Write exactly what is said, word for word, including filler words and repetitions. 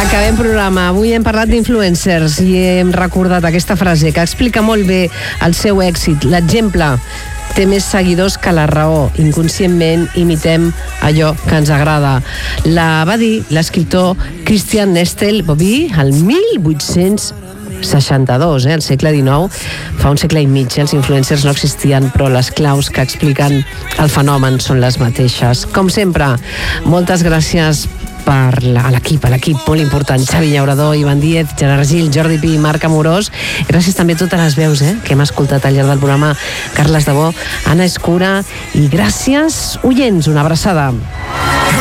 Acabem programa. Avui hem parlat d'influencers i hem recordat aquesta frase que explica molt bé el seu èxit. L'exemple: té més seguidors que la raó. Inconscientment imitem allò que ens agrada. La va dir l'escriptor Christian Nestel-Bobby el mil vuit-cents seixanta-dos, eh, al segle dinou, fa un segle i mig. Eh, els influencers no existien, però les claus que expliquen el fenomen són les mateixes. Com sempre, moltes gràcies per la, a l'equip, a l'equip molt important, Xavi Llaurador, Ivan Díez, Gerard Gil, Jordi Pi i Marc Amorós. Gràcies també a totes les veus eh, que hem escoltat al llarg del programa: Carles Debó, Anna Escura, i gràcies, oients, una abraçada.